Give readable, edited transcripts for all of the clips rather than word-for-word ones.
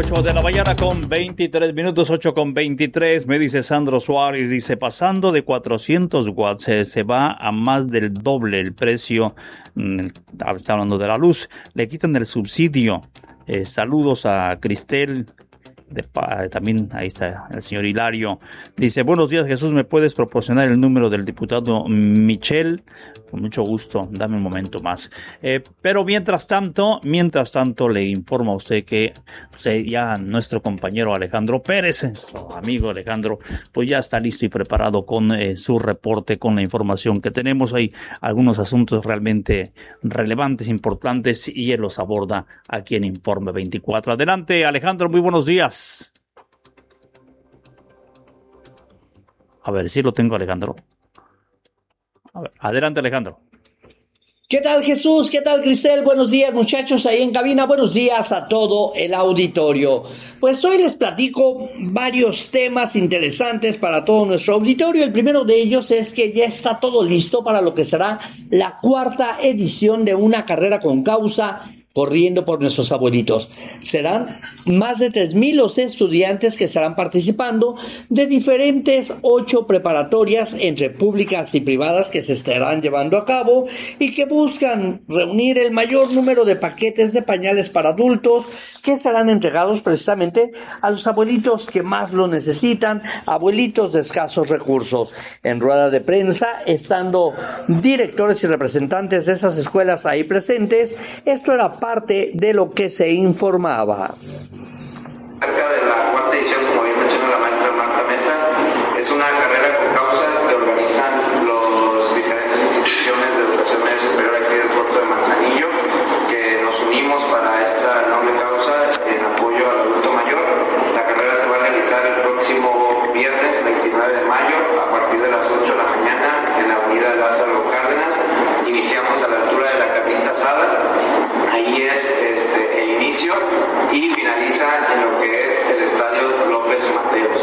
8 de la mañana con 23 minutos, 8 con 23. Me dice Sandro Suárez, dice, pasando de 400 watts se va a más del doble el precio. Está hablando de la luz. Le quitan el subsidio. Saludos a Cristel. También ahí está el señor Hilario. Dice, buenos días, Jesús, ¿me puedes proporcionar el número del diputado Michel? Con mucho gusto, dame un momento más. Pero mientras tanto le informo a usted que ya nuestro compañero Alejandro Pérez, nuestro amigo Alejandro, pues ya está listo y preparado con su reporte, con la información que tenemos. Hay algunos asuntos realmente relevantes, importantes, y él los aborda aquí en Informe 24. Adelante, Alejandro, muy buenos días. A ver, sí lo tengo, Alejandro. A ver, adelante, Alejandro. ¿Qué tal, Jesús? ¿Qué tal, Cristel? Buenos días, muchachos, ahí en cabina. Buenos días a todo el auditorio. Pues hoy les platico varios temas interesantes para todo nuestro auditorio. El primero de ellos es que ya está todo listo para lo que será la cuarta edición de Una Carrera con Causa, corriendo por nuestros abuelitos. Serán más de 3,000 los estudiantes que estarán participando de diferentes 8 preparatorias entre públicas y privadas que se estarán llevando a cabo y que buscan reunir el mayor número de paquetes de pañales para adultos que serán entregados precisamente a los abuelitos que más lo necesitan, abuelitos de escasos recursos. En rueda de prensa, estando directores y representantes de esas escuelas ahí presentes, esto era parte de lo que se informaba. Acerca de la cuarta edición, como bien menciona la maestra Marta Mesa, es una carrera con causa que organizan los diferentes instituciones de educación media superior aquí del puerto de Manzanillo, que nos unimos para esta noble causa en apoyo al adulto mayor. La carrera se va a realizar el próximo viernes 29 de mayo a partir de las 8 de la mañana en la avenida Lázaro Cárdenas. Iniciamos a la altura de la Carnita Asada. Ahí es el inicio y finaliza en lo que es el Estadio López Mateos.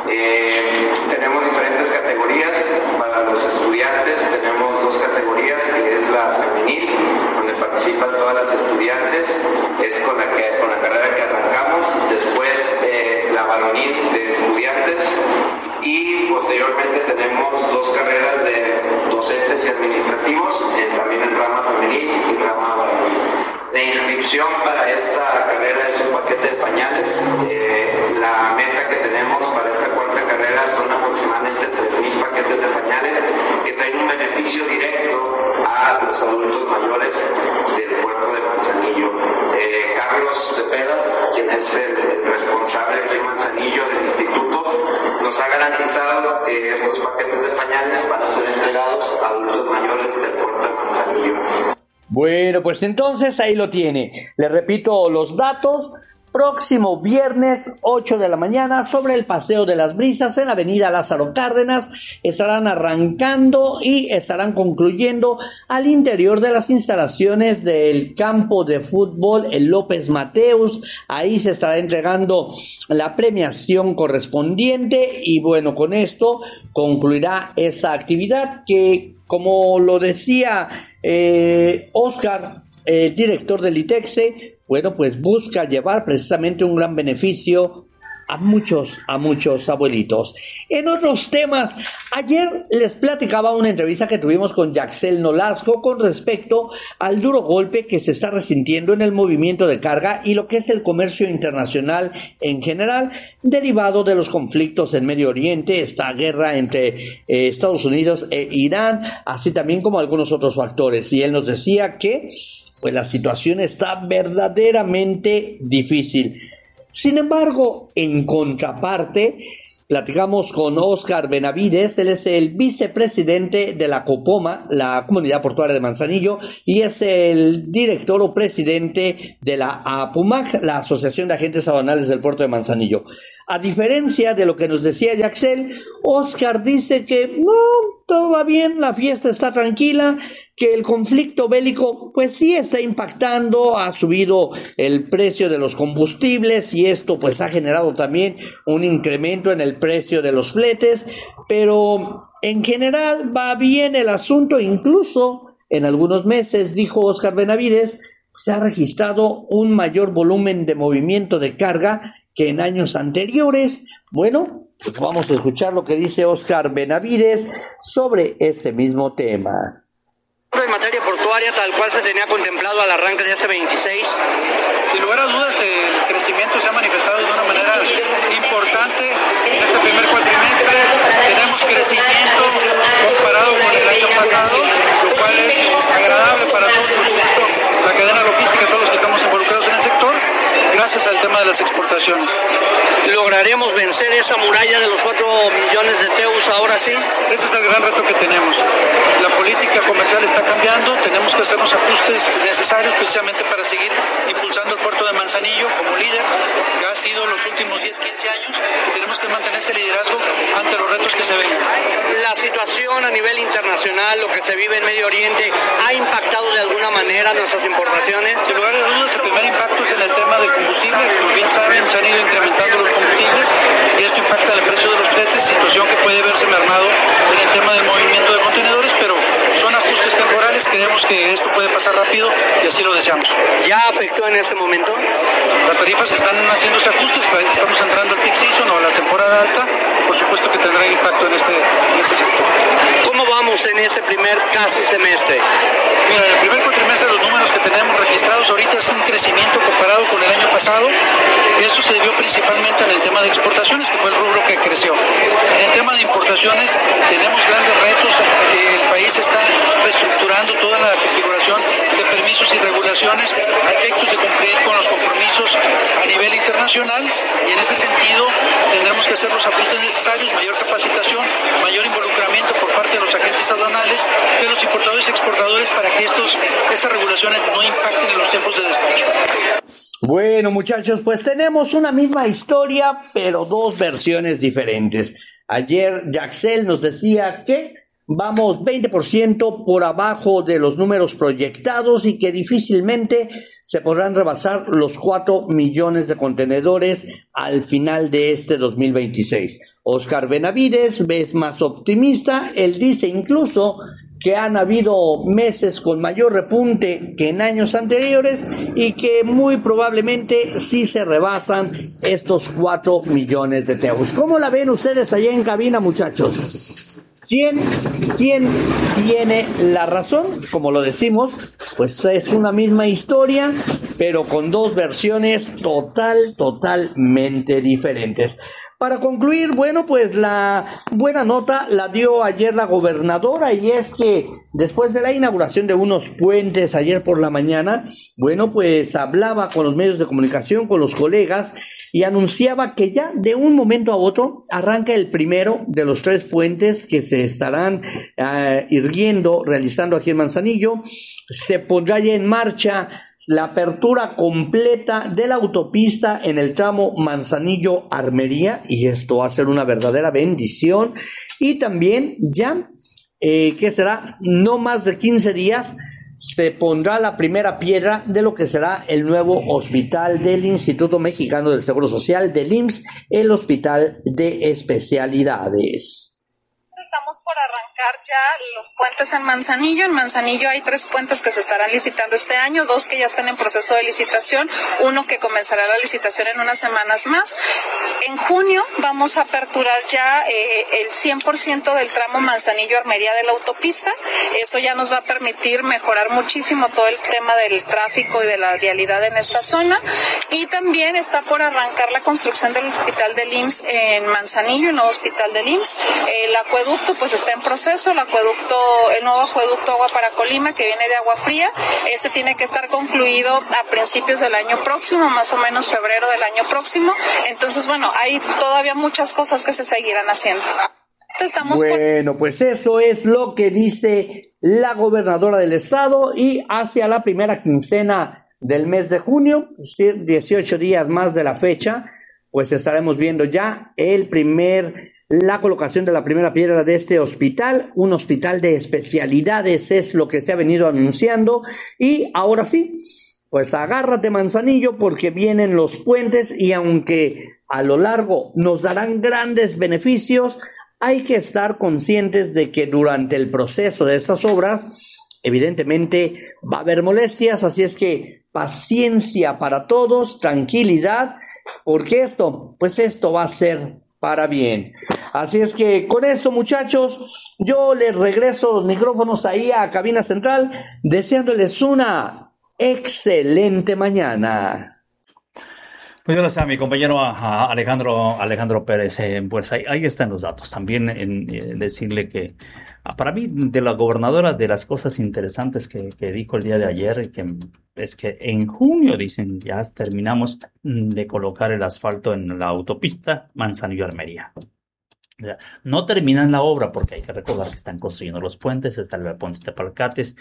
Tenemos diferentes categorías para los estudiantes. Tenemos 2 categorías, que es la femenil, donde participan todas las estudiantes. Es con la carrera que arrancamos. Después la varonil de estudiantes. Y posteriormente tenemos 2 carreras de docentes y administrativos, también en rama femenil y rama varonil. La inscripción para esta carrera es un paquete de pañales. La meta que tenemos para esta cuarta carrera son aproximadamente 3,000 paquetes de pañales que traen un beneficio directo a los adultos mayores del puerto de Manzanillo. Carlos Cepeda, quien es el responsable aquí en Manzanillo del instituto, nos ha garantizado que estos paquetes de pañales van a ser entregados a adultos mayores del puerto de Manzanillo. Bueno, pues entonces ahí lo tiene. Le repito los datos. Próximo viernes, 8 de la mañana, sobre el Paseo de las Brisas, en la avenida Lázaro Cárdenas, estarán arrancando y estarán concluyendo al interior de las instalaciones del campo de fútbol, el López Mateos. Ahí se estará entregando la premiación correspondiente y bueno, con esto concluirá esa actividad que, como lo decía Oscar, el director del ITEXE, bueno, pues busca llevar precisamente un gran beneficio a muchos abuelitos. En otros temas, ayer les platicaba una entrevista que tuvimos con Yaxel Nolasco con respecto al duro golpe que se está resintiendo en el movimiento de carga y lo que es el comercio internacional en general, derivado de los conflictos en Medio Oriente, esta guerra entre Estados Unidos e Irán, así también como algunos otros factores. Y él nos decía que pues la situación está verdaderamente difícil. Sin embargo, en contraparte, platicamos con Oscar Benavides. Él es el vicepresidente de la COPOMA, la Comunidad Portuaria de Manzanillo, y es el director o presidente de la APUMAC, la Asociación de Agentes Aduanales del Puerto de Manzanillo. A diferencia de lo que nos decía Yaxel, Oscar dice que no, todo va bien, la fiesta está tranquila, que el conflicto bélico pues sí está impactando, ha subido el precio de los combustibles y esto pues ha generado también un incremento en el precio de los fletes, pero en general va bien el asunto. Incluso en algunos meses, dijo Oscar Benavides, se ha registrado un mayor volumen de movimiento de carga que en años anteriores. Bueno, pues vamos a escuchar lo que dice Óscar Benavides sobre este mismo tema. En materia portuaria, tal cual se tenía contemplado al arranque de hace 26. Sin lugar a dudas, el crecimiento se ha manifestado de una manera importante en este primer cuatrimestre. Tenemos crecimiento comparado con el año pasado, lo cual es agradable para todos, por supuesto, la cadena logística, todos los que estamos involucrados en el sector, gracias al tema de las exportaciones. ¿Lograremos vencer esa muralla de los 4 millones de TEUs ahora sí? Ese es el gran reto que tenemos. La política comercial está cambiando, tenemos que hacer los ajustes necesarios precisamente para seguir impulsando el puerto de Manzanillo como líder, que ha sido los últimos 10, 15 años, y tenemos que mantener ese liderazgo ante los retos que se ven. La situación a nivel internacional, lo que se vive en Medio Oriente, ¿ha impactado de alguna manera nuestras importaciones? Sin lugar a dudas, el primer impacto es en el tema del combustible. Como bien saben, se han ido incrementando los combustibles y esto impacta el precio de los fletes, situación que puede verse mermado en el tema del movimiento de contenedores, pero son ajustes temporales, creemos que esto puede pasar rápido y así lo deseamos. ¿Ya afectó en este momento? Las tarifas están haciéndose ajustes, estamos entrando al peak season o a la temporada alta, por supuesto que tendrá impacto en este sector. ¿Cómo vamos en este primer casi semestre? Mira, en el primer cuatrimestre los números que tenemos registrados ahorita es un crecimiento comparado con el año pasado. Eso se debió principalmente en el tema de exportaciones, que fue el rubro que creció. En el tema de importaciones tenemos grandes retos. El país está reestructurando toda la configuración de permisos y regulaciones a efectos de cumplir con los compromisos a nivel internacional, y en ese sentido tendremos que hacer los ajustes necesarios, mayor capacitación, mayor involucramiento por parte de los agentes aduanales, de los importadores y exportadores, para que esas regulaciones no impacten en los tiempos de despacho. Bueno, muchachos, pues tenemos una misma historia, pero dos versiones diferentes. Ayer Jaxel nos decía que vamos 20% por abajo de los números proyectados y que difícilmente se podrán rebasar los 4 millones de contenedores al final de este 2026. Óscar Benavides es más optimista. Él dice incluso que han habido meses con mayor repunte que en años anteriores y que muy probablemente sí se rebasan estos 4 millones de TEUs. ¿Cómo la ven ustedes allá en cabina, muchachos? ¿Quién tiene la razón? Como lo decimos, pues es una misma historia, pero con dos versiones totalmente diferentes. Para concluir, bueno, pues la buena nota la dio ayer la gobernadora, y es que después de la inauguración de unos puentes ayer por la mañana, bueno, pues hablaba con los medios de comunicación, con los colegas, y anunciaba que ya de un momento a otro arranca el primero de los 3 puentes que se estarán realizando aquí en Manzanillo. Se pondrá ya en marcha la apertura completa de la autopista en el tramo Manzanillo-Armería, y esto va a ser una verdadera bendición. Y también ya, que será no más de 15 días, se pondrá la primera piedra de lo que será el nuevo hospital del Instituto Mexicano del Seguro Social, del IMSS, el Hospital de Especialidades. Estamos por arrancar ya los puentes en Manzanillo. En Manzanillo hay 3 puentes que se estarán licitando este año, 2 que ya están en proceso de licitación, uno que comenzará la licitación en unas semanas más. En junio vamos a aperturar ya el 100% del tramo Manzanillo-Armería de la autopista. Eso ya nos va a permitir mejorar muchísimo todo el tema del tráfico y de la vialidad en esta zona. Y también está por arrancar la construcción del hospital del IMSS en Manzanillo, el nuevo hospital del IMSS. El acueducto pues está en proceso, el nuevo acueducto Agua para Colima, que viene de Agua Fría. Ese tiene que estar concluido a principios del año próximo, más o menos febrero del año próximo. Entonces, bueno, hay todavía muchas cosas que se seguirán haciendo. Bueno, pues eso es lo que dice la gobernadora del estado, y hacia la primera quincena del mes de junio, es decir, 18 días más de la fecha, pues estaremos viendo ya la colocación de la primera piedra de este hospital. Un hospital de especialidades es lo que se ha venido anunciando. Y ahora sí, pues agárrate, Manzanillo, porque vienen los puentes, y aunque a lo largo nos darán grandes beneficios, hay que estar conscientes de que durante el proceso de estas obras evidentemente va a haber molestias, así es que paciencia para todos, tranquilidad, porque esto va a ser para bien. Así es que con esto, muchachos, yo les regreso los micrófonos ahí a cabina central, deseándoles una excelente mañana. Pues gracias a mi compañero Alejandro Pérez. Pues ahí están los datos. También decirle que para mí, de la gobernadora, de las cosas interesantes que dijo el día de ayer, es que en junio, dicen, ya terminamos de colocar el asfalto en la autopista Manzanillo-Armería. No terminan la obra porque hay que recordar que están construyendo los puentes, está el puente de Palcates.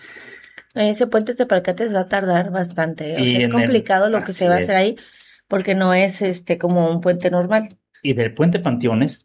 Ese puente de Palcates va a tardar bastante. O sea, es complicado lo que se va a hacer ahí, porque no es como un puente normal. Y del puente Panteones,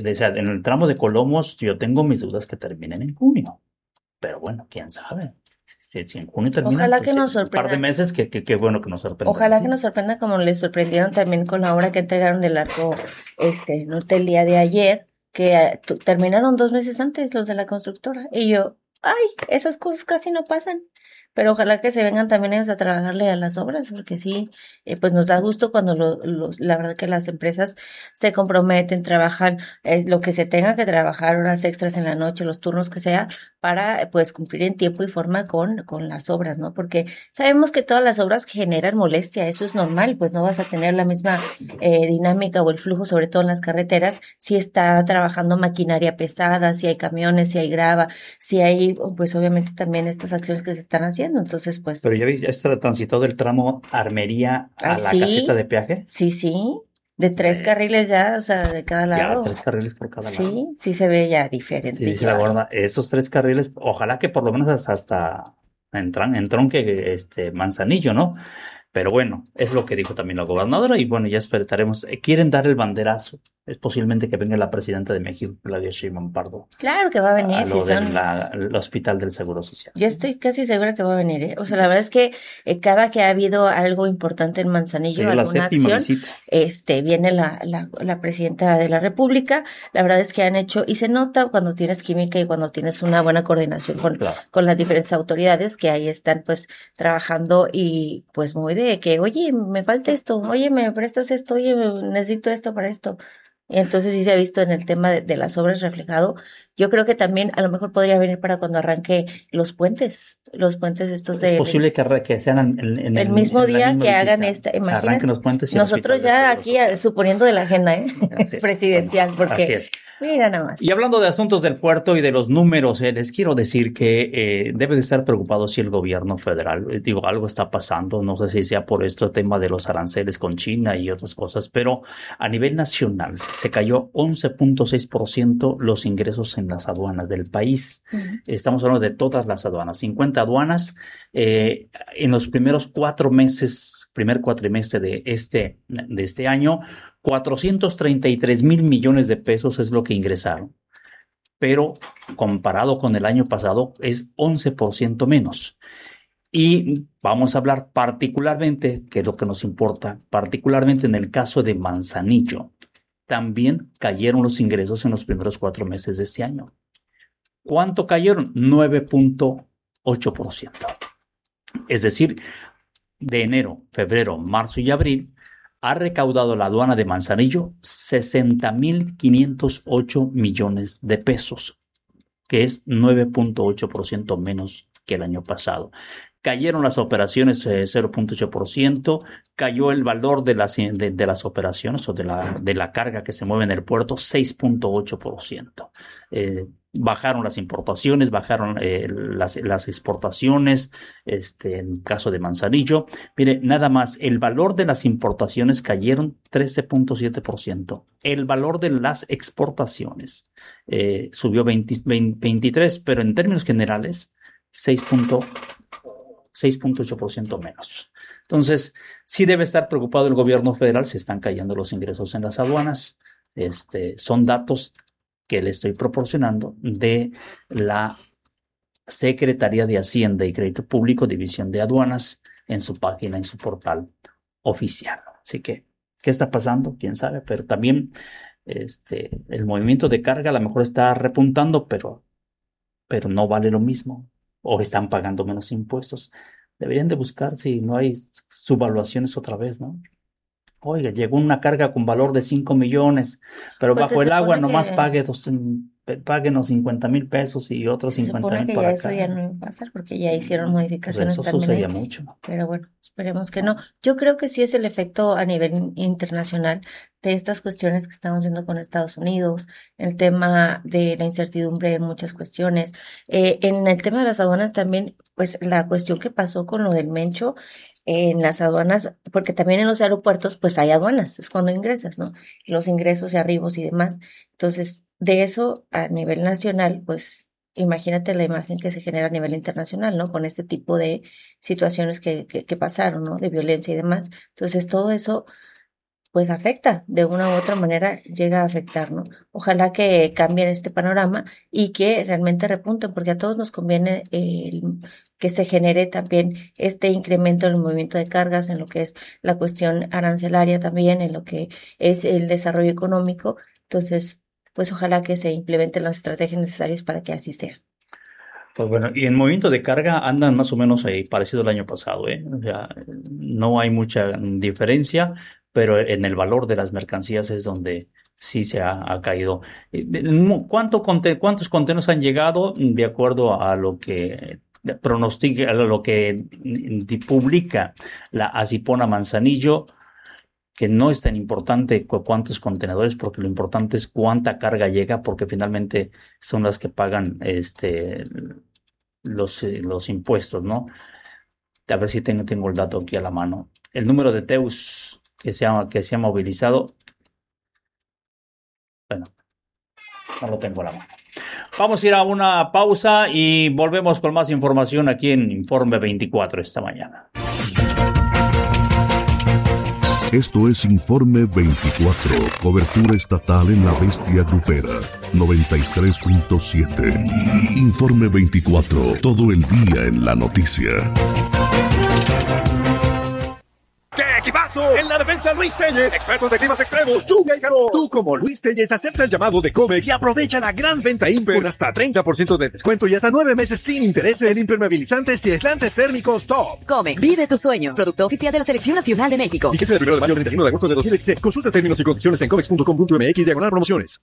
en el tramo de Colomos, yo tengo mis dudas que terminen en junio. Pero bueno, quién sabe. Si en junio termina, ojalá que nos sorprenda. Un par de meses, que bueno que nos sorprenda. Ojalá que nos sorprenda como les sorprendieron también con la obra que entregaron del arco norte el día de ayer, que terminaron 2 meses antes los de la constructora. Y yo, esas cosas casi no pasan. Pero ojalá que se vengan también ellos a trabajarle a las obras, porque sí, pues nos da gusto cuando la verdad que las empresas se comprometen, trabajan lo que se tenga que trabajar, horas extras en la noche, los turnos que sea, para pues cumplir en tiempo y forma con las obras, ¿no? Porque sabemos que todas las obras generan molestia, eso es normal, pues no vas a tener la misma dinámica o el flujo, sobre todo en las carreteras, si está trabajando maquinaria pesada, si hay camiones, si hay grava, si hay, pues obviamente también estas acciones que se están haciendo. Entonces, pues. Pero ya está transitado el tramo Armería a la caseta de peaje. Sí. De 3 carriles ya, o sea, de cada lado. Ya, 3 carriles por cada lado. Sí se ve ya diferente. Sí, la verdad, esos 3 carriles, ojalá que por lo menos hasta entronque Manzanillo, ¿no? Pero bueno, es lo que dijo también la gobernadora y bueno, ya esperaremos. Quieren dar el banderazo. Es posiblemente que venga la presidenta de México, Claudia Sheinbaum Pardo. Claro que va a venir. A lo del Hospital del Seguro Social. Yo estoy casi segura que va a venir, ¿eh? O sea, la verdad es que cada que ha habido algo importante en Manzanillo, alguna acción, viene la presidenta de la República. La verdad es que han hecho, y se nota cuando tienes química y cuando tienes una buena coordinación con las diferentes autoridades que ahí están pues trabajando y pues muy de que, oye, me falta esto, oye, me prestas esto, oye, necesito esto para esto. Y entonces sí se ha visto en el tema de las obras reflejado. Yo creo que también a lo mejor podría venir para cuando arranque los puentes estos Es posible que sean en el mismo día que hagan imagínate. Arranquen los puentes y nosotros ya aquí suponiendo de la agenda presidencial, porque así es. Mira nada más. Y hablando de asuntos del puerto y de los números, les quiero decir que debe de estar preocupado si el gobierno federal, algo está pasando, no sé si sea por este tema de los aranceles con China y otras cosas, pero a nivel nacional se cayó 11.6% los ingresos en las aduanas del país. Uh-huh. Estamos hablando de todas las aduanas, 50 aduanas en los primeros 4 meses, primer cuatrimestre de este año, 433 mil millones de pesos es lo que ingresaron, pero comparado con el año pasado es 11% menos. Y vamos a hablar particularmente, que es lo que nos importa, particularmente en el caso de Manzanillo, también cayeron los ingresos en los primeros 4 meses de este año. ¿Cuánto cayeron? 9.8%. Es decir, de enero, febrero, marzo y abril, ha recaudado la aduana de Manzanillo 60.508 millones de pesos, que es 9.8% menos que el año pasado. Cayeron las operaciones 0.8%, cayó el valor de las operaciones o de la carga que se mueve en el puerto 6.8%. Bajaron las importaciones, bajaron las exportaciones, en el caso de Manzanillo. Mire, nada más, el valor de las importaciones cayeron 13.7%. El valor de las exportaciones subió 23%, pero en términos generales, 6.8% menos. Entonces, sí debe estar preocupado el gobierno federal, se están cayendo los ingresos en las aduanas. Son datos que le estoy proporcionando de la Secretaría de Hacienda y Crédito Público, División de Aduanas, en su página, en su portal oficial. Así que, ¿qué está pasando? ¿Quién sabe? Pero también el movimiento de carga a lo mejor está repuntando, pero no vale lo mismo. o están pagando menos impuestos. Deberían de buscar si no hay subvaluaciones otra vez, ¿no? Oiga, llegó una carga con valor de 5 millones, pero Pues bajo se el agua supone nomás que páguenos 50,000 pesos y otros se 50,000 supone que para ya eso acá. ya no iba a pasar porque ya hicieron Pues modificaciones eso también ahí. sucedía mucho, ¿no? Pero bueno, esperemos que no. Yo creo que sí es el efecto a nivel internacional de estas cuestiones que estamos viendo con Estados Unidos, el tema de la incertidumbre en muchas cuestiones. En el tema de las aduanas también, pues la cuestión que pasó con lo del Mencho en las aduanas, porque también en los aeropuertos, pues hay aduanas, es cuando ingresas, ¿no? Los ingresos y arribos y demás. Entonces, de eso a nivel nacional, pues imagínate la imagen que se genera a nivel internacional, ¿no? Con este tipo de situaciones que pasaron, ¿no? De violencia y demás. Entonces, todo eso, pues afecta, de una u otra manera llega a afectar, ¿no? Ojalá que cambien este panorama y que realmente repunten, porque a todos nos conviene que se genere también este incremento en el movimiento de cargas, en lo que es la cuestión arancelaria también, en lo que es el desarrollo económico. Entonces, pues ojalá que se implementen las estrategias necesarias para que así sea. Pues bueno, y en movimiento de carga andan más o menos ahí, parecido al año pasado, ¿eh? O sea, no hay mucha diferencia, pero en el valor de las mercancías es donde sí se ha caído. ¿Cuántos contenedores han llegado de acuerdo a lo que pronostica, a lo que publica la Asipona Manzanillo? Que no es tan importante cuántos contenedores, porque lo importante es cuánta carga llega, porque finalmente son las que pagan los impuestos, ¿no? A ver si tengo el dato aquí a la mano. El número de TEUs que se ha movilizado, bueno, no lo tengo a la mano. Vamos a ir a una pausa y volvemos con más información aquí en Informe 24 esta mañana. Esto es Informe 24, cobertura estatal en la bestia grupera, 93.7. Informe 24, todo el día en la noticia. ¡Qué equipazo! En la defensa Luis Telles, expertos de climas extremos, lluvia y calor. Tú como Luis Telles acepta el llamado de Comex y aprovecha la gran venta Imper con hasta 30% de descuento y hasta 9 meses sin intereses en impermeabilizantes y aislantes térmicos top. Comex, vive tus sueños. Producto oficial de la Selección Nacional de México. Fíjese del 1 de mayo al 31 de agosto de 2016. Consulta términos y condiciones en comex.com.mx/promociones.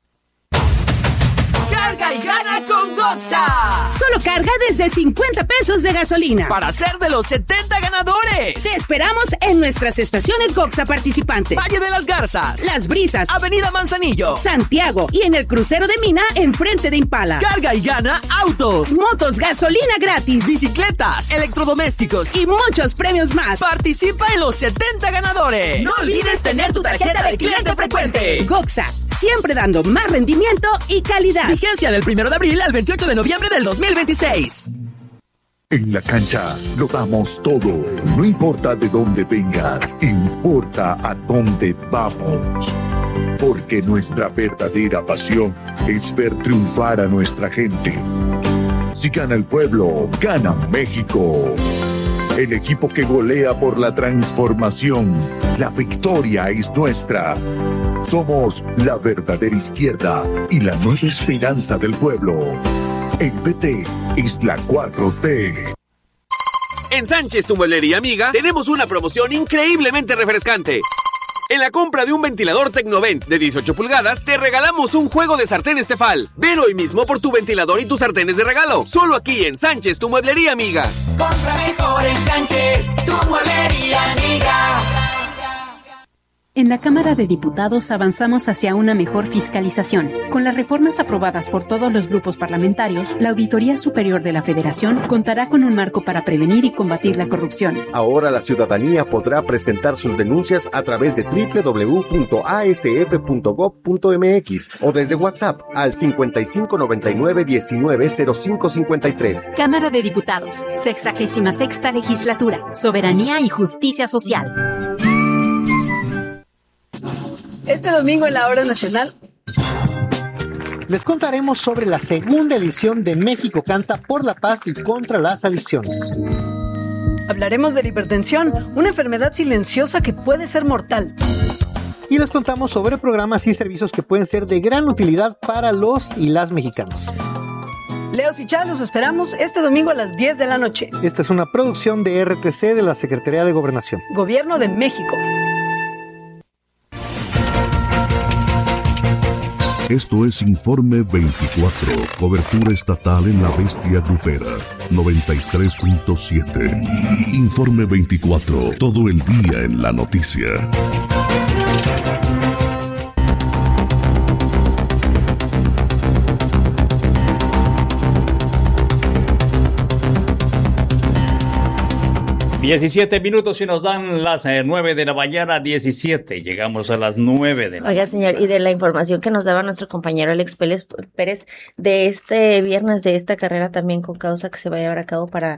Carga y gana con Goxa. Solo carga desde 50 pesos de gasolina para ser de los 70 ganadores. Te esperamos en nuestras estaciones Goxa participantes: Valle de las Garzas, Las Brisas, Avenida Manzanillo, Santiago y en el crucero de Mina enfrente de Impala. Carga y gana autos, motos, gasolina gratis, bicicletas, electrodomésticos y muchos premios más. Participa en los 70 ganadores. No olvides tener tu tarjeta de cliente frecuente. Goxa, siempre dando más rendimiento y calidad. Vigencia del 1 de abril al 28 de noviembre del 2026. En la cancha lo damos todo. No importa de dónde vengas, importa a dónde vamos. Porque nuestra verdadera pasión es ver triunfar a nuestra gente. Si gana el pueblo, gana México. El equipo que golea por la transformación. La victoria es nuestra. Somos la verdadera izquierda y la nueva esperanza del pueblo. El PT es la 4T. En Sánchez, tu mueblería amiga, tenemos una promoción increíblemente refrescante. En la compra de un ventilador Tecnovent de 18 pulgadas, te regalamos un juego de sartenes Tefal. Ven hoy mismo por tu ventilador y tus sartenes de regalo. Solo aquí en Sánchez, tu mueblería amiga. Compra mejor en Sánchez, tu mueblería amiga. En la Cámara de Diputados avanzamos hacia una mejor fiscalización. Con las reformas aprobadas por todos los grupos parlamentarios, la Auditoría Superior de la Federación contará con un marco para prevenir y combatir la corrupción. Ahora la ciudadanía podrá presentar sus denuncias a través de www.asf.gov.mx o desde WhatsApp al 5599-190553. Cámara de Diputados, 66ª Legislatura, Soberanía y Justicia Social. Este domingo en la Hora Nacional les contaremos sobre la segunda edición de México Canta por la Paz y contra las adicciones. Hablaremos de la hipertensión, una enfermedad silenciosa que puede ser mortal. Y les contamos sobre programas y servicios que pueden ser de gran utilidad para los y las mexicanas. Leos y Chá, los esperamos este domingo a las 10 de la noche. Esta es una producción de RTC de la Secretaría de Gobernación. Gobierno de México. Esto es Informe 24, cobertura estatal en la bestia grupera, 93.7. Informe 24, todo el día en la noticia. Diecisiete minutos y nos dan las 9 de la mañana, 17. Llegamos a las 9 de la Oiga, señor, y de la información que nos daba nuestro compañero Alex Pérez de este viernes, de esta carrera también con causa que se va a llevar a cabo para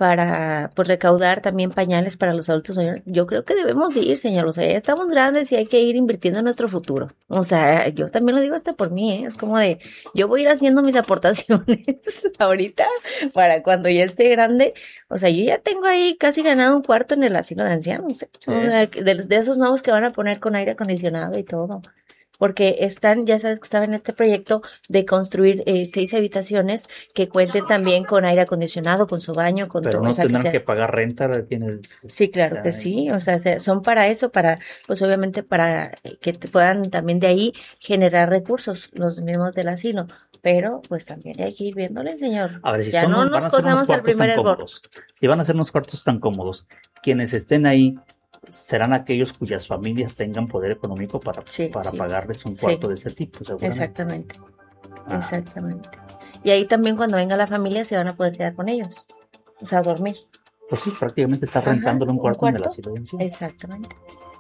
pues recaudar también pañales para los adultos mayores. Yo creo que debemos de ir, señor. O sea, ya estamos grandes y hay que ir invirtiendo en nuestro futuro. O sea, yo también lo digo hasta por mí, ¿eh? Es como de, yo voy a ir haciendo mis aportaciones ahorita para cuando ya esté grande. O sea, yo ya tengo ahí casi ganado un cuarto en el asilo de ancianos, ¿eh? Sí. O sea, de esos nuevos que van a poner con aire acondicionado y todo. Porque están, ya sabes que estaba en este proyecto de construir 6 habitaciones que cuenten también con aire acondicionado, con su baño, con Pero todo. no O sea, tendrán que pagar renta. Sí, claro que sí. O sea, son para eso, pues obviamente para que te puedan también de ahí generar recursos los mismos del asilo. Pero pues también hay que ir viéndole, señor. A ver, si ya son, no van a nos ser unos cosamos al cuartos primer tan error. cómodos. Si van a ser unos cuartos tan cómodos, quienes estén ahí serán aquellos cuyas familias tengan poder económico para pagarles un cuarto de ese tipo, seguramente. Exactamente. Exactamente. Y ahí también cuando venga la familia se van a poder quedar con ellos. O sea, dormir. Pues sí, prácticamente está rentándole un cuarto en el asilo de ancianos. Exactamente.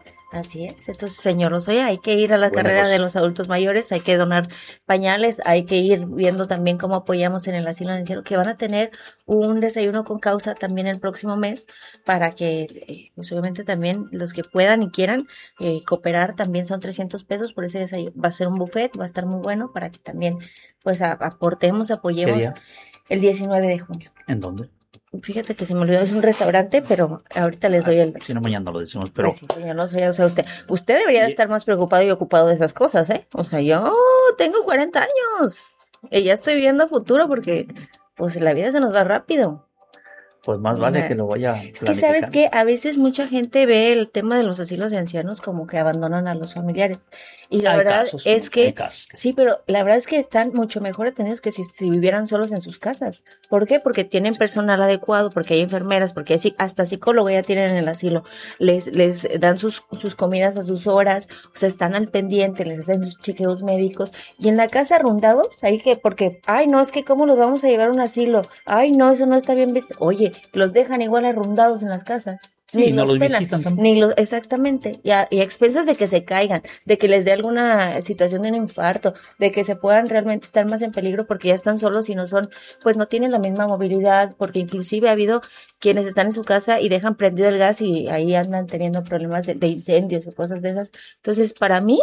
Así es. Entonces, señor Lozoya, hay que ir a la carrera de los adultos mayores, hay que donar pañales, hay que ir viendo también cómo apoyamos en el asilo de ancianos, que van a tener un desayuno con causa también el próximo mes, para que, pues obviamente también los que puedan y quieran cooperar, también son 300 pesos por ese desayuno. Va a ser un buffet, va a estar muy bueno para que también, pues, aportemos, apoyemos. ¿Qué día? El 19 de junio. ¿En dónde? Fíjate que se me olvidó, es un restaurante, pero ahorita les doy el... Si no, mañana lo decimos, pero... Pues sí, señor, no soy, o sea, usted debería de estar más preocupado y ocupado de esas cosas, ¿eh? O sea, yo tengo 40 años y ya estoy viendo futuro porque, pues, la vida se nos va rápido. Pues más vale que lo vaya a Es que, ¿sabes qué? A veces mucha gente ve el tema de los asilos de ancianos como que abandonan a los familiares. Y la verdad es que, sí, pero la verdad es que están mucho mejor atendidos que si vivieran solos en sus casas. ¿Por qué? Porque tienen personal adecuado, porque hay enfermeras, porque hay, hasta psicólogo ya tienen en el asilo. Les dan sus comidas a sus horas, o sea, están al pendiente, les hacen sus chequeos médicos. Y en la casa arrundados, ahí que, porque, ay, no, es que ¿cómo los vamos a llevar a un asilo? Ay, no, eso no está bien visto. Oye, los dejan igual arrundados en las casas. Sí, no los visitan tampoco. Exactamente. Y a expensas de que se caigan, de que les dé alguna situación de un infarto, de que se puedan realmente estar más en peligro porque ya están solos y no son, pues no tienen la misma movilidad, porque inclusive ha habido quienes están en su casa y dejan prendido el gas y ahí andan teniendo problemas de incendios o cosas de esas. Entonces, para mí,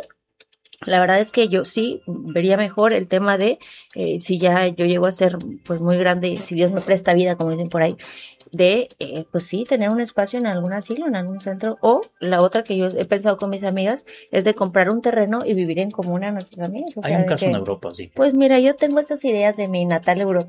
la verdad es que yo sí vería mejor el tema de si ya yo llego a ser pues muy grande, si Dios me presta vida, como dicen por ahí, de pues sí, tener un espacio en algún asilo, en algún centro, o la otra que yo he pensado con mis amigas es de comprar un terreno y vivir en comuna a nuestras amigas. O Hay sea, un caso en Europa, sí. Pues mira, yo tengo esas ideas de mi natal Europa.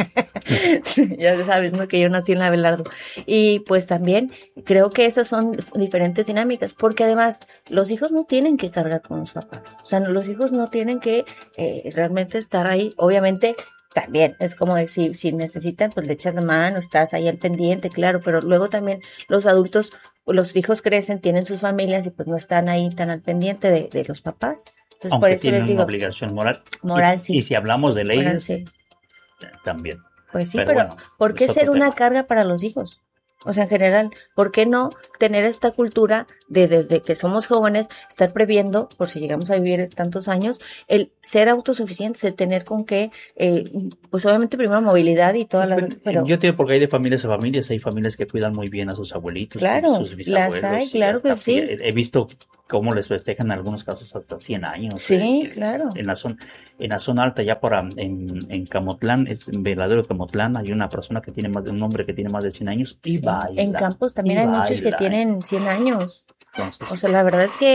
Ya sabes, ¿no? Que yo nací en la Abelardo. Y pues también creo que esas son diferentes dinámicas, porque además los hijos no tienen que cargar con los papás. O sea, los hijos no tienen que realmente estar ahí. Obviamente también es como decir, si necesitan, pues le echas la mano, estás ahí al pendiente, claro, pero luego también los adultos, los hijos crecen, tienen sus familias y pues no están ahí tan al pendiente de los papás. Entonces, aunque por eso tienen les digo, una obligación moral. Sí. Y si hablamos de leyes, Moral, sí. También. Pues sí, pero bueno, ¿por qué ser una carga para los hijos? O sea, en general, ¿por qué no tener esta cultura de desde que somos jóvenes estar previendo, por si llegamos a vivir tantos años, el ser autosuficientes, el tener con qué, pues obviamente primero movilidad y todas las... Pero yo te digo, porque hay de familias a familias, hay familias que cuidan muy bien a sus abuelitos, claro, sus bisabuelos. las hay, claro que sí. He visto cómo les festejan en algunos casos hasta 100 años. Sí, claro. En la zona alta, ya en Camotlán, es en Veladero de Camotlán, hay una persona que tiene un hombre que tiene más de 100 años y baila. En Campos también hay muchos que tienen 100 años. Entonces, o sea, la verdad es que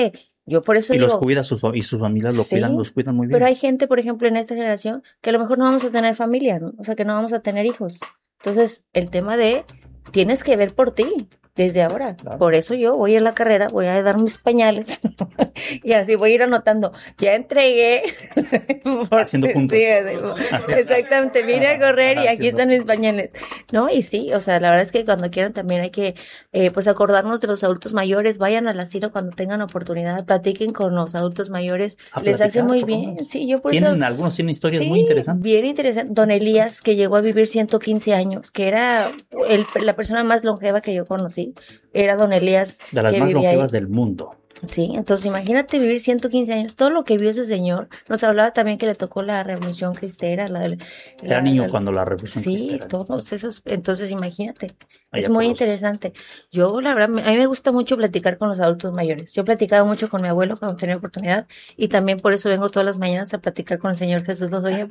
Yo por eso Y digo, los cuida y sus familias sí, los cuidan muy bien. pero hay gente, por ejemplo, en esta generación que a lo mejor no vamos a tener familia, ¿no? O sea, que no vamos a tener hijos. Entonces, el tema de tienes que ver por ti desde ahora. Claro. Por eso yo voy a la carrera, voy a dar mis pañales y así voy a ir anotando. Ya entregué. Haciendo puntos. Sí, exactamente. Vine a correr y aquí están mis pañales. ¿No? Y sí, o sea, la verdad es que cuando quieran también hay que, pues acordarnos de los adultos mayores. Vayan al asilo cuando tengan oportunidad. Platiquen con los adultos mayores. Les hace muy bien. Sí, yo por eso. Algunos tienen historias muy interesantes. Bien interesante. Don Elías, que llegó a vivir 115 años, que era la persona más longeva que yo conocí. Era Don Elías. De las que más vivía longevas ahí. del mundo. Sí, entonces imagínate vivir 115 años, todo lo que vio ese señor. Nos hablaba también que le tocó la Revolución Cristera. Era niño cuando la Revolución Cristera. Sí, todos esos. Entonces imagínate, Allá es muy por los- interesante. Yo, la verdad, a mí me gusta mucho platicar con los adultos mayores. Yo platicaba mucho con mi abuelo cuando tenía oportunidad y también por eso vengo todas las mañanas a platicar con el señor Jesús Lozoya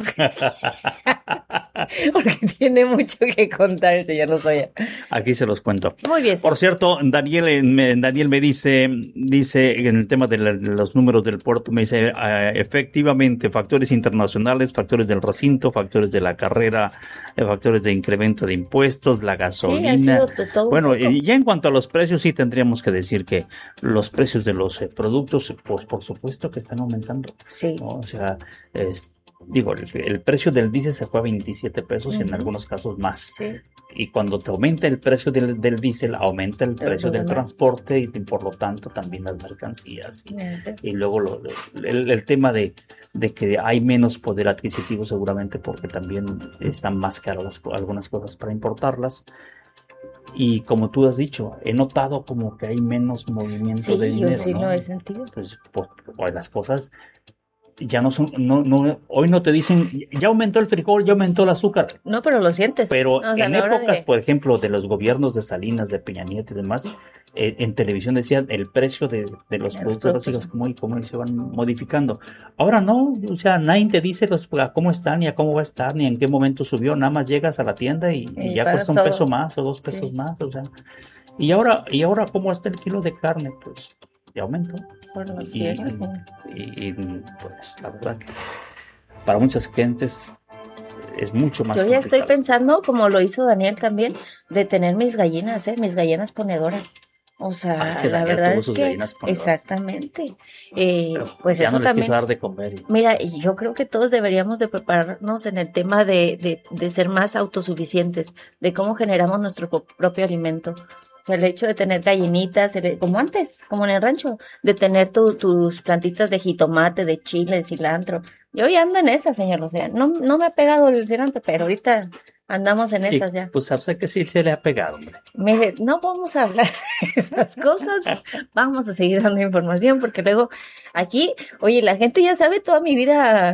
porque tiene mucho que contar el señor Lozoya. Aquí se los cuento. Muy bien. Por cierto, Daniel me dice en el tema de los números del puerto, me dice, efectivamente, factores internacionales, factores del recinto, factores de la carrera, factores de incremento de impuestos, la gasolina. Sí, ha sido de todo un Bueno, poco. y ya en cuanto a los precios, sí tendríamos que decir que los precios de los productos, pues por supuesto que están aumentando. Sí. ¿No? O sea, digo, el precio del diésel se fue a 27 pesos y en Ujú. algunos casos más. Sí. Y cuando te aumenta el precio del diésel, aumenta el precio del demás. transporte y por lo tanto también las mercancías. Fíjate. Y luego el tema de que hay menos poder adquisitivo seguramente porque también están más caras algunas cosas para importarlas. Y como tú has dicho, he notado como que hay menos movimiento Sí, de dinero, yo sí ¿no? lo he sentido. Pues las cosas ya no son, hoy no te dicen, ya aumentó el frijol, ya aumentó el azúcar. No, pero lo sientes. Pero O sea, en a la hora épocas, de- por ejemplo, de los gobiernos de Salinas, de Peña Nieto y demás, en televisión decían el precio de los productos básicos, cómo se van modificando. Ahora no, o sea, nadie te dice a cómo están, ni a cómo va a estar, ni en qué momento subió. Nada más llegas a la tienda y ya pagas cuesta un todo. peso más o 2 pesos Sí. más. O sea, y ahora cómo está el kilo de carne, pues ya aumentó. Por los Y- cielos, sí. y, pues la verdad que para muchas gentes es mucho más Yo ya estoy complicado. pensando, como lo hizo Daniel también, de tener mis gallinas, mis gallinas ponedoras. O sea, Es que la Daniel verdad tuvo es sus que gallinas ponedoras. exactamente. Pues ya eso no les también. quiso dar de comer. Mira, y yo creo que todos deberíamos de prepararnos en el tema de ser más autosuficientes, de cómo generamos nuestro propio alimento. O sea, el hecho de tener gallinitas, como antes, como en el rancho, de tener tus plantitas de jitomate, de chile, de cilantro. Yo ya ando en esas, señor. O sea, no me ha pegado el cilantro, pero ahorita andamos en esas ya. Pues sé que sí se le ha pegado, hombre. Me dice, no vamos a hablar de esas cosas, vamos a seguir dando información, porque luego aquí, oye, la gente ya sabe toda mi vida.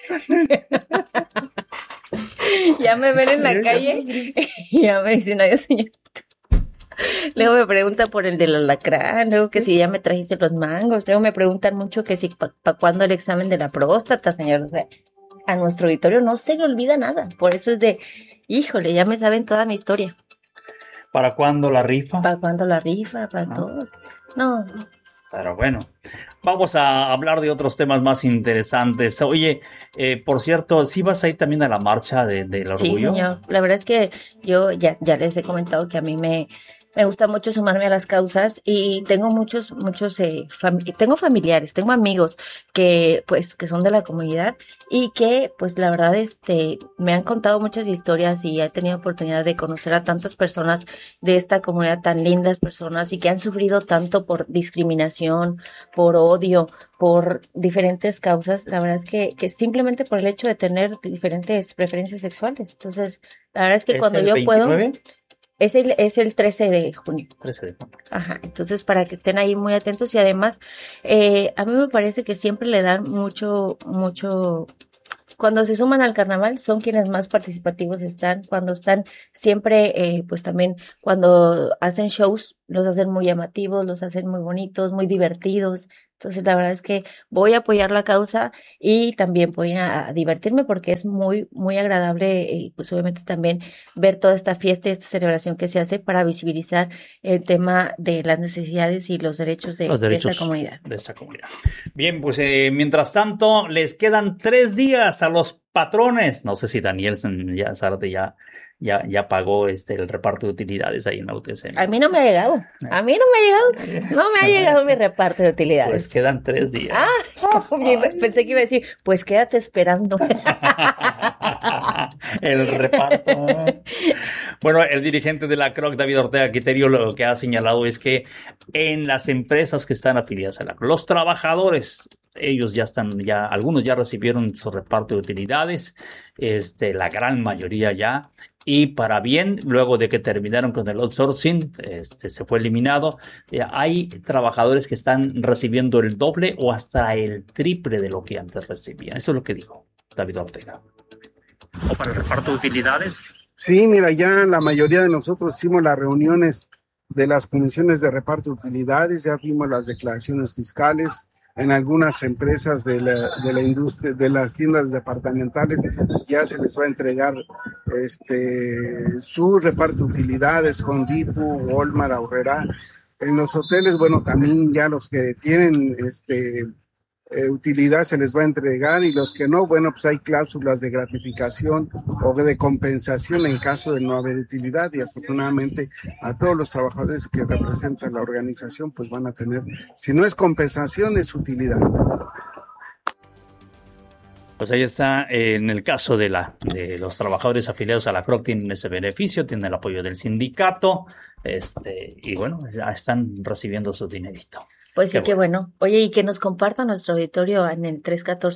Ya me ven en la calle y ya me dicen, ay, señor. Luego me preguntan por el del alacrán, luego que si ya me trajiste los mangos, luego me preguntan mucho que si para cuándo el examen de la próstata, señor. O sea, a nuestro auditorio no se le olvida nada, por eso es de, híjole, ya me saben toda mi historia. ¿Para cuándo la rifa? ¿Para cuándo la rifa? ¿Para todos? No. Pero bueno, vamos a hablar de otros temas más interesantes. Oye, por cierto, ¿sí vas a ir también a la marcha del orgullo? Sí, señor. La verdad es que yo ya les he comentado que a mí me gusta mucho sumarme a las causas y tengo tengo familiares, tengo amigos que son de la comunidad y que pues la verdad me han contado muchas historias y he tenido oportunidad de conocer a tantas personas de esta comunidad, tan lindas personas y que han sufrido tanto por discriminación, por odio, por diferentes causas. La verdad es que simplemente por el hecho de tener diferentes preferencias sexuales. Entonces, la verdad es que cuando yo 29? puedo... Es el 13 de junio. 13 de junio. Ajá, entonces para que estén ahí muy atentos y además a mí me parece que siempre le dan mucho, cuando se suman al carnaval son quienes más participativos están, cuando están siempre, pues también cuando hacen shows, los hacen muy llamativos, los hacen muy bonitos, muy divertidos, Entonces, la verdad es que voy a apoyar la causa y también voy a divertirme porque es muy, muy agradable y pues obviamente también ver toda esta fiesta y esta celebración que se hace para visibilizar el tema de las necesidades y los derechos de esta comunidad. De esta comunidad. Bien, pues mientras tanto, les quedan 3 días a los patrones. No sé si Daniel Zárate ya pagó el reparto de utilidades ahí en la UTC. A mí no me ha llegado. No me ha llegado mi reparto de utilidades. Pues quedan 3 días. Pensé que iba a decir, pues quédate esperando. El reparto. Bueno, el dirigente de la CROC, David Ortega Quiterio, lo que ha señalado es que en las empresas que están afiliadas a la CROC, los trabajadores, ellos algunos ya recibieron su reparto de utilidades, la gran mayoría ya. Y para bien, luego de que terminaron con el outsourcing, se fue eliminado. Hay trabajadores que están recibiendo el doble o hasta el triple de lo que antes recibían. Eso es lo que dijo David Ortega. ¿O para el reparto de utilidades? Sí, mira, ya la mayoría de nosotros hicimos las reuniones de las comisiones de reparto de utilidades, ya vimos las declaraciones fiscales. En algunas empresas de la industria, de las tiendas departamentales, ya se les va a entregar su reparto de utilidades, Home Depot, Walmart, Aurrera. En los hoteles, bueno, también ya los que tienen utilidad se les va a entregar, y los que no, bueno, pues hay cláusulas de gratificación o de compensación en caso de no haber utilidad, y afortunadamente a todos los trabajadores que representan la organización pues van a tener, si no es compensación, es utilidad. Pues ahí está, en el caso de los trabajadores afiliados a la CROC tienen ese beneficio, tienen el apoyo del sindicato, y bueno, ya están recibiendo su dinerito. Pues sí, qué bueno. Oye, y que nos comparta nuestro auditorio en el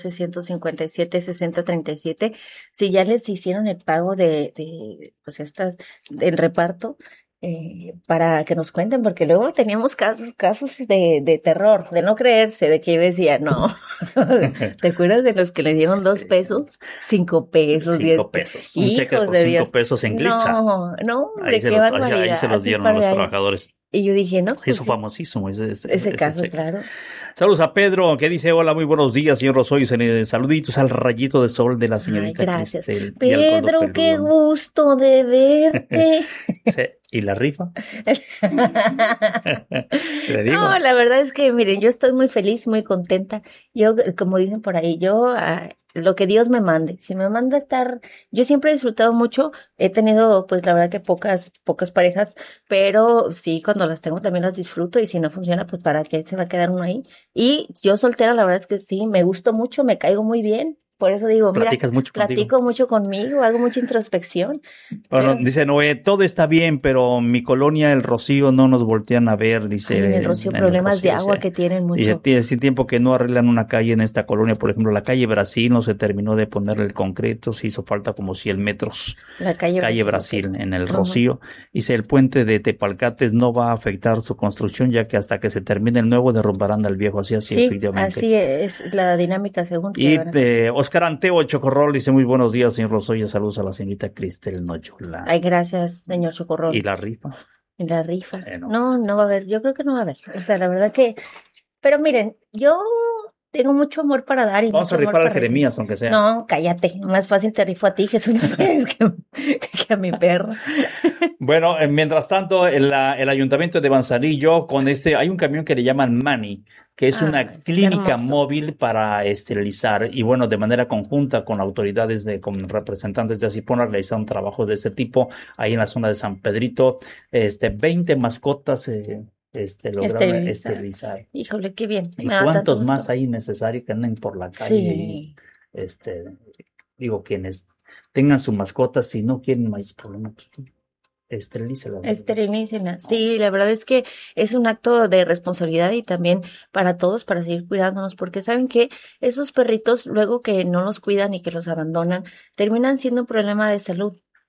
314-157-6037 si ya les hicieron el pago del reparto, para que nos cuenten, porque luego teníamos casos de terror, de no creerse, de que yo decía, no. ¿Te acuerdas de los que le dieron 2 pesos? 5 pesos, 5 pesos. Un cheque por 5 pesos en Glitza. No, hombre, qué barbaridad. Ahí se los dieron a los trabajadores. Y yo dije, no. Se hizo famosísimo ese caso, claro. Saludos a Pedro, que dice, hola, muy buenos días, señor Rosoy. Saluditos al rayito de sol de la señorita. Ay, gracias. Pedro, qué gusto de verte. Sí. ¿Y la rifa? Le digo. No, la verdad es que, miren, yo estoy muy feliz, muy contenta. Yo, como dicen por ahí, lo que Dios me mande. Si me manda estar, yo siempre he disfrutado mucho. He tenido, pues, la verdad que pocas parejas, pero sí, cuando las tengo también las disfruto, y si no funciona, pues, ¿para qué se va a quedar uno ahí? Y yo soltera, la verdad es que sí, me gusto mucho, me caigo muy bien. Por eso digo, platico mucho conmigo, hago mucha introspección. Bueno, dice Noé, todo está bien, pero mi colonia, el Rocío, no nos voltean a ver, dice. En el Rocío, problemas de agua que tienen mucho. Y hace tiempo que no arreglan una calle en esta colonia, por ejemplo, la calle Brasil no se terminó de ponerle el concreto, se hizo falta como 100 metros. La calle Brasil en el Rocío. Dice, el puente de Tepalcates no va a afectar su construcción, ya que hasta que se termine el nuevo derrumbarán al viejo, así, sí, efectivamente. Así es la dinámica según. Y Oscar Anteo Chocorrol dice, muy buenos días, señor Rosoya, saludos a la señorita Cristel Noyola. Ay, gracias, señor Chocorrol. ¿Y la rifa? No va a haber, yo creo que no va a haber. O sea, la verdad que, pero miren, yo tengo mucho amor para dar. Y vamos a rifar al Jeremías, aunque sea. No, cállate, más fácil te rifo a ti, Jesús, no sabes que a mi perro. Bueno, mientras tanto, el ayuntamiento de Manzanillo, hay un camión que le llaman Mani, que es una clínica móvil para esterilizar, y bueno, de manera conjunta con autoridades con representantes de Asipona realizaron trabajo de este tipo ahí en la zona de San Pedrito. 20 mascotas lograron esterilizar. Híjole, qué bien. ¿Y cuántos más hay necesarios que anden por la calle? Sí. Digo, quienes tengan su mascota, si no quieren más problema, pues esterilícela. Sí, la verdad es que es un acto de responsabilidad y también para todos, para seguir cuidándonos, porque saben que esos perritos luego que no los cuidan y que los abandonan, terminan siendo un problema de salud.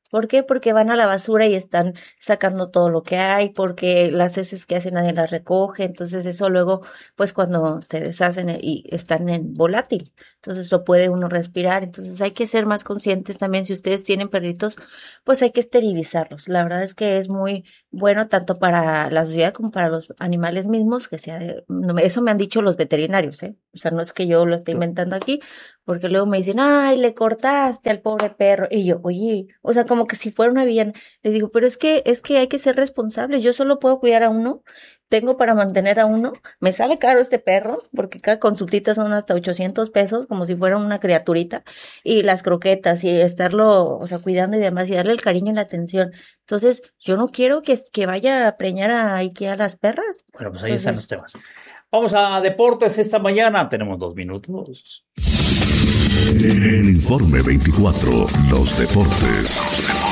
¿Por qué? Porque van a la basura y están sacando todo lo que hay, porque las heces que hacen nadie las recoge, entonces eso luego, pues cuando se deshacen y están en volátil, entonces lo puede uno respirar, entonces hay que ser más conscientes también, si ustedes tienen perritos, pues hay que esterilizarlos, la verdad es que es muy bueno tanto para la sociedad como para los animales mismos, que sea eso me han dicho los veterinarios, o sea, no es que yo lo esté inventando aquí, porque luego me dicen, ay, le cortaste al pobre perro, y yo, oye, o sea, como que si fuera una villana, le digo, pero es que hay que ser responsables, yo solo puedo cuidar a uno, tengo para mantener a uno, me sale caro este perro, porque cada consultita son hasta 800 pesos, como si fuera una criaturita, y las croquetas, y estarlo, o sea, cuidando y demás, y darle el cariño y la atención, entonces, yo no quiero que vaya a preñar aquí a las perras. Bueno, pues ahí están los temas. Vamos a deportes esta mañana, tenemos 2 minutos. En Informe 24, los deportes.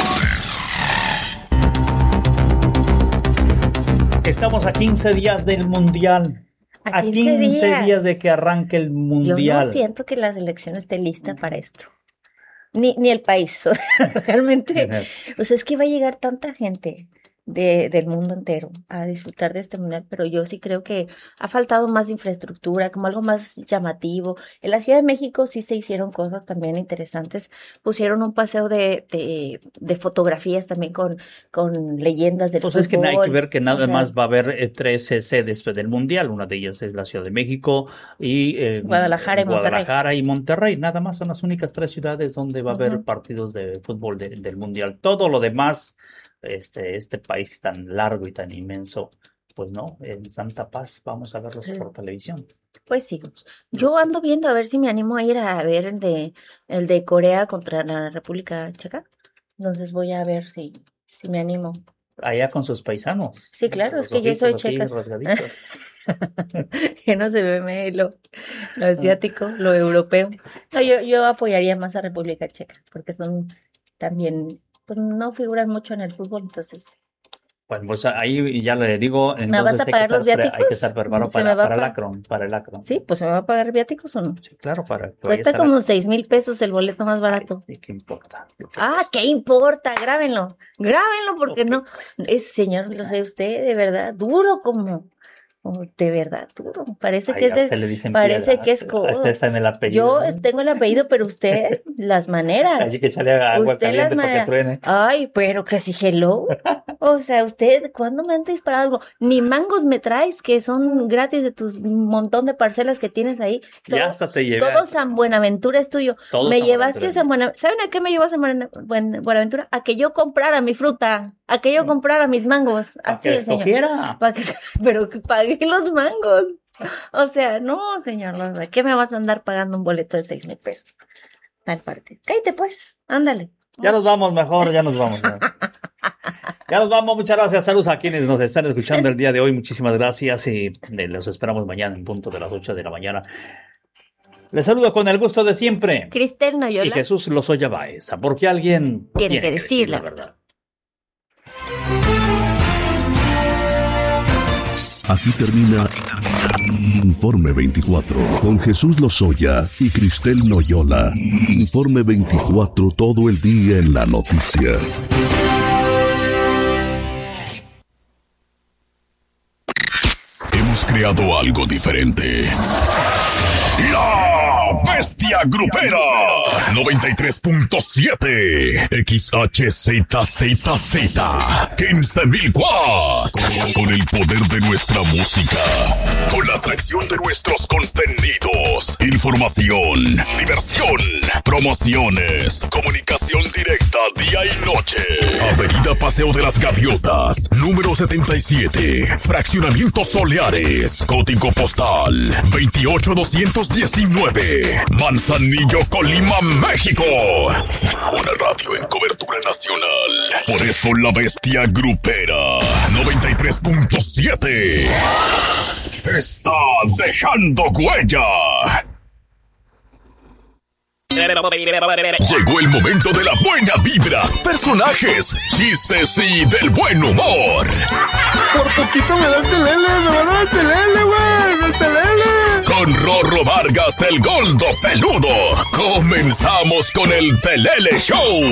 Estamos a 15 días del Mundial. A 15 días de que arranque el Mundial. Yo no siento que la selección esté lista para esto. Ni el país. O sea, realmente, o sea, es que va a llegar tanta gente del mundo entero a disfrutar de este mundial, pero yo sí creo que ha faltado más infraestructura, como algo más llamativo. En la Ciudad de México sí se hicieron cosas también interesantes, pusieron un paseo de fotografías también con leyendas del fútbol. Pues es que hay que ver que nada más va a haber 13 sedes del mundial, una de ellas es la Ciudad de México y Guadalajara y Monterrey, nada más son las únicas 3 ciudades donde va a haber partidos de fútbol del mundial. Todo lo demás, este país tan largo y tan inmenso, pues no, en Santa Paz vamos a verlos por televisión. Pues sí, yo ando viendo a ver si me animo a ir a ver el de Corea contra la República Checa, entonces voy a ver si me animo. Allá con sus paisanos. Sí, claro, es que yo soy checa. Que no se ve lo asiático, lo europeo. No, yo apoyaría más a República Checa, porque son también, pues no figuran mucho en el fútbol, entonces. Bueno, pues ahí ya le digo, entonces ¿me vas a pagar los viáticos? Hay que estar preparado para el Akron. Sí, pues ¿se me va a pagar viáticos o no? Sí, claro, cuesta como 6,000 pesos el boleto más barato. Ay, ¿qué importa? ¿Qué importa? Grábenlo, porque no, señor, lo sé usted, de verdad, duro como... de verdad, duro. Parece que es codo. Hasta está en el apellido. Yo tengo el apellido, pero usted, las maneras. Así que echarle agua caliente para que truene. Ay, pero que si hello. O sea, usted, ¿cuándo me han disparado algo? Ni mangos me traes, que son gratis de tu montón de parcelas que tienes ahí. Ya hasta te llevé. Todo San Buenaventura es tuyo. Me llevaste a San Buenaventura. ¿Saben a qué me llevó a San Buenaventura? A que yo comprara mi fruta, a que yo comprara mis mangos. Así es, señor. Pero que pague los mangos. O sea, no, señor, ¿qué me vas a andar pagando un boleto de 6,000 pesos? Tal parte. Cállate pues, ándale. Ya nos vamos mejor, ya nos vamos. Ya nos vamos, muchas gracias. Saludos a quienes nos están escuchando el día de hoy. Muchísimas gracias y los esperamos mañana en punto de las 8 de la mañana. Les saludo con el gusto de siempre. Cristel Noyola. Y Jesús Lozoya Baeza, porque alguien tiene que decir la verdad. Aquí termina Informe 24 con Jesús Lozoya y Cristel Noyola. Informe 24, todo el día en la noticia. Hemos creado algo diferente. La Bestia Grupera 93.7 XHZZZ 15,000 watts. Con el poder de nuestra música, con la atracción de nuestros contenidos, información, diversión, promociones, comunicación directa día y noche. Avenida Paseo de las Gaviotas, número 77, Fraccionamiento Soleares, código postal 28219, Manzanillo, Colima, México. Una radio en cobertura nacional. Por eso la Bestia Grupera 93.7 está dejando huella. Llegó el momento de la buena vibra, personajes, chistes y del buen humor. Por poquito me da el telele, me va a dar el telele, güey, el telele. Con Rorro Vargas, el Goldo Peludo, comenzamos con el Telele Show.